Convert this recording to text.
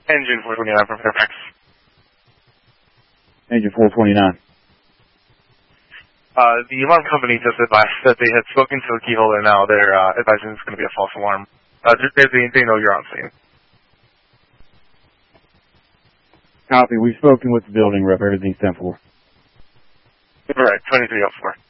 Engine 429 from Fairfax. Engine 429. The alarm company just advised that they had spoken to the keyhole and now they're advising it's going to be a false alarm. They know you're on scene. Copy. We've spoken with the building rep. Everything's 10-4. Right, 2304.